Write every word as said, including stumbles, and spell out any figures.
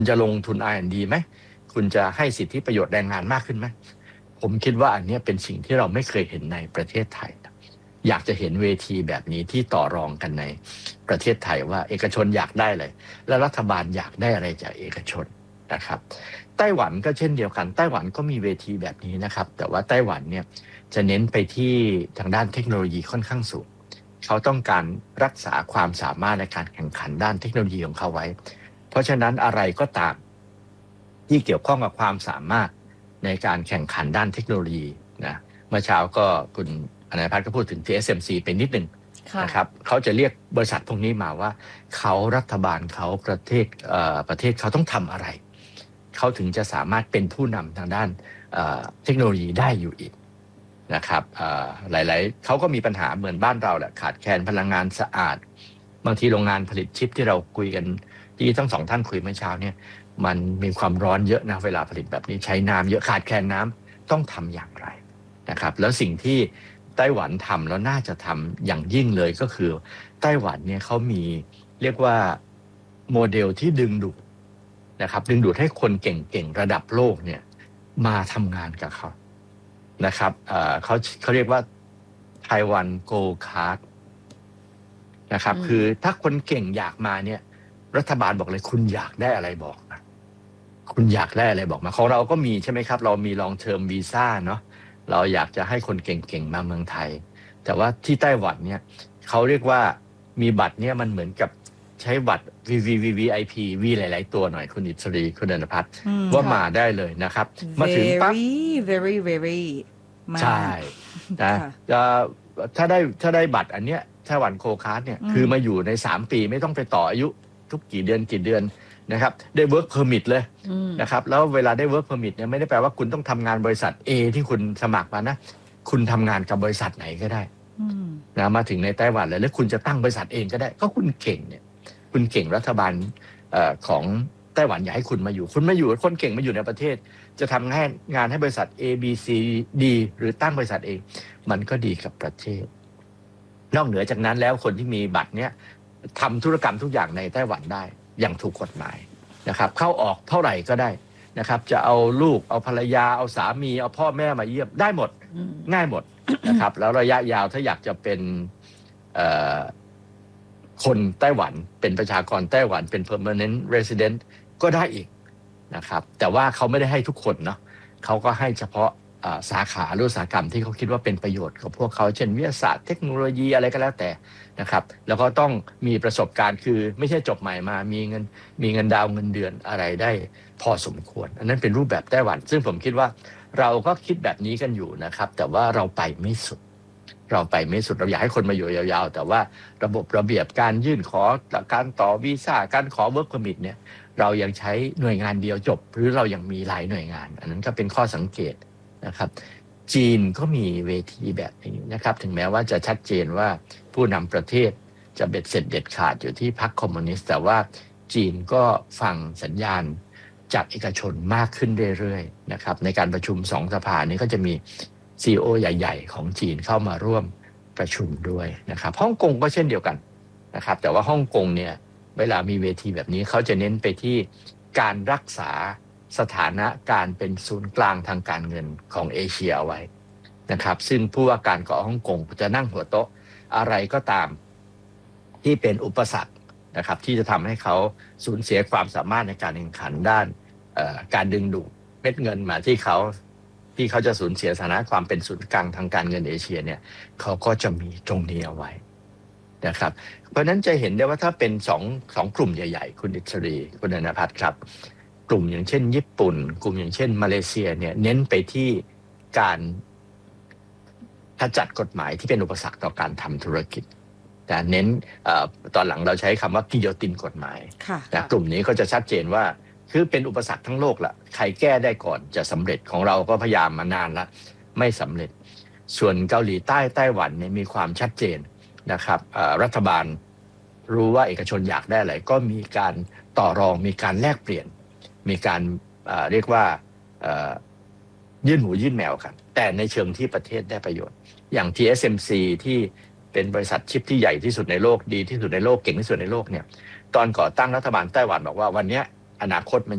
จะลงทุน อาร์ แอนด์ ดี ไหมคุณจะให้สิทธิประโยชน์แรงงานมากขึ้นไหมผมคิดว่าอันนี้เป็นสิ่งที่เราไม่เคยเห็นในประเทศไทยอยากจะเห็นเวทีแบบนี้ที่ต่อรองกันในประเทศไทยว่าเอกชนอยากได้อะไรและรัฐบาลอยากได้อะไรจากเอกชนนะครับไต้หวันก็เช่นเดียวกันไต้หวันก็มีเวทีแบบนี้นะครับแต่ว่าไต้หวันเนี่ยจะเน้นไปที่ทางด้านเทคโนโลยีค่อนข้างสูงเขาต้องการรักษาความสามารถในการแข่งขันด้านเทคโนโลยีของเขาไว้เพราะฉะนั้นอะไรก็ตามที่เกี่ยวข้องกับความสามารถในการแข่งขันด้านเทคโนโลยีนะเมื่อเช้าก็คุณอนันทพัฒน์ก็พูดถึง ที เอส เอ็ม ซี เป็นนิดหนึ่งนะครับเขาจะเรียกบริษัทพวกนี้มาว่าเขารัฐบาลเขาประเทศเอ่อประเทศเขาต้องทำอะไรเขาถึงจะสามารถเป็นผู้นำทางด้านเอ่อเทคโนโลยีได้อยู่อีกนะครับเอ่อหลายๆเขาก็มีปัญหาเหมือนบ้านเราแหละขาดแคลนพลังงานสะอาดบางทีโรงงานผลิตชิปที่เราคุยกันที่ทั้งสองท่านคุยเมื่อเช้าเนี่ยมันมีความร้อนเยอะนะเวลาผลิตแบบนี้ใช้น้ำเยอะขาดแคลนน้ำต้องทำอย่างไรนะครับแล้วสิ่งที่ไต้หวันทำแล้วน่าจะทำอย่างยิ่งเลยก็คือไต้หวันเนี่ยเขามีเรียกว่าโมเดลที่ดึงดูดนะครับดึงดูดให้คนเก่งๆระดับโลกเนี่ยมาทำงานกับเขานะครับเอ่อเขาเขาเรียกว่าไต้หวันโกลด์คาร์ดนะครับคือถ้าคนเก่งอยากมาเนี่ยรัฐบาลบอกเลยคุณอยากได้อะไรบอกนะคุณอยากได้อะไรบอกมาของเราก็มีใช่ไหมครับเรามีลองเทอมวีซ่าเนาะเราอยากจะให้คนเก่งๆมาเมืองไทยแต่ว่าที่ไต้หวันเนี่ยเขาเรียกว่ามีบัตรเนี่ยมันเหมือนกับใช้บัตร วี วี วี วี ไอ พี วีหลายๆตัวหน่อยคุณอิสรีคุณอนันทพัฒน์ว่ามาได้เลยนะครับมาถึงปั๊บ very very ใช่นะจะถ้าได้ถ้าได้บัตรอันเนี้ยไต้หวันโคคาร์ดเนี่ยคือมาอยู่ในสามปีไม่ต้องไปต่ออายุทุกกี่เดือนกี่เดือนนะครับได้ work permit เลยนะครับแล้วเวลาได้ work permit เนี่ยไม่ได้แปลว่าคุณต้องทำงานบริษัท A ที่คุณสมัครมานะคุณทำงานกับบริษัทไหนก็ได้นะมาถึงในไต้หวันเลยแล้วคุณจะตั้งบริษัทเองก็ได้ก็คุณเก่งเนี่ยคุณเก่งรัฐบาลเอ่อของไต้หวันอยากให้คุณมาอยู่คุณมาอยู่คนเก่งมาอยู่ในประเทศจะทำให้งานให้บริษัท A B C D หรือตั้งบริษัทเองมันก็ดีกับประเทศนอกเหนือจากนั้นแล้วคนที่มีบัตรเนี้ยทำธุรกรรมทุกอย่างในไต้หวันได้อย่างถูกกฎหมายนะครับเข้าออกเท่าไหร่ก็ได้นะครับจะเอาลูกเอาภรรยาเอาสามีเอาพ่อแม่มาเยี่ยมได้หมดง่ายหมดนะครับแล้วระยะยาวถ้าอยากจะเป็นคนไต้หวันเป็นประชากรไต้หวันเป็น permanent resident ก็ได้อีกนะครับแต่ว่าเขาไม่ได้ให้ทุกคนเนาะเขาก็ให้เฉพาะสาขาหรืออุตสาหกรรมที่เขาคิดว่าเป็นประโยชน์กับพวกเขาเช่นวิทยาศาสตร์เทคโนโลยีอะไรก็แล้วแต่นะครับแล้วก็ต้องมีประสบการณ์คือไม่ใช่จบใหม่มามีเงินมีเงินดาวเงินเดือนอะไรได้พอสมควรอันนั้นเป็นรูปแบบไต้หวันซึ่งผมคิดว่าเราก็คิดแบบนี้กันอยู่นะครับแต่ว่าเราไปไม่สุดเราไปไม่สุดเราอยากให้คนมาอยู่ยาวๆแต่ว่าระบบระเบียบการยื่นขอการต่อวีซ่าการขอ work permit เนี่ยเรายังใช้หน่วยงานเดียวจบหรือเรายังมีหลายหน่วยงานอันนั้นก็เป็นข้อสังเกตนะครับจีนก็มีเวทีแบบนี้นะครับถึงแม้ว่าจะชัดเจนว่าผู้นำประเทศจะเบ็ดเสร็จเด็ดขาดอยู่ที่พรรคคอมมิวนิสต์แต่ว่าจีนก็ฟังสัญญาณจากเอกชนมากขึ้นเรื่อยๆนะครับในการประชุมสองสภานี้ก็จะมี ซี อี โอ ใหญ่ๆของจีนเข้ามาร่วมประชุมด้วยนะครับฮ่องกงก็เช่นเดียวกันนะครับแต่ว่าฮ่องกงเนี่ยเวลามีเวทีแบบนี้เขาจะเน้นไปที่การรักษาสถานะการเป็นศูนย์กลางทางการเงินของเอเชียเอาไว้นะครับซึ่งผู้ว่าการของฮ่องกงจะนั่งหัวโต๊ะอะไรก็ตามที่เป็นอุปสรรคนะครับที่จะทำให้เขาสูญเสียความสามารถในการแข่งขันด้านการดึงดูดเม็ดเงินมาที่เขาที่เขาจะสูญเสียสถานะความเป็นศูนย์กลางทางการเงินเอเชียเนี่ยเขาก็จะมีตรงนี้เอาไว้นะครับเพราะนั้นจะเห็นได้ว่าถ้าเป็นสองสองกลุ่มใหญ่ๆคุณอิสรีคุณอนันทพัฒน์ครับกลุ่มอย่างเช่นญี่ปุ่นกลุ่มอย่างเช่นมาเลเซียเนี่ยเน้นไปที่การขจัดกฎหมายที่เป็นอุปสรรคต่อการทำธุรกิจแต่เน้นตอนหลังเราใช้คำว่ากิโยตินกฎหมายนะกลุ่มนี้ก็จะชัดเจนว่าคือเป็นอุปสรรคทั้งโลกละใครแก้ได้ก่อนจะสำเร็จของเราก็พยายามมานานแล้วไม่สำเร็จส่วนเกาหลีใต้ไต้หวันเนี่ยมีความชัดเจนนะครับรัฐบาลรู้ว่าเอกชนอยากได้อะไรก็มีการต่อรองมีการแลกเปลี่ยนมีการเรียกว่ายื่นหมูยื่นแมวกันแต่ในเชิงที่ประเทศได้ประโยชน์อย่าง ที เอส เอ็ม ซี ที่เป็นบริษัทชิปที่ใหญ่ที่สุดในโลกดีที่สุดในโลกเก่งที่สุดในโลกเนี่ยตอนก่อตั้งรัฐบาลไต้หวันบอกว่าวันนี้อนาคตมัน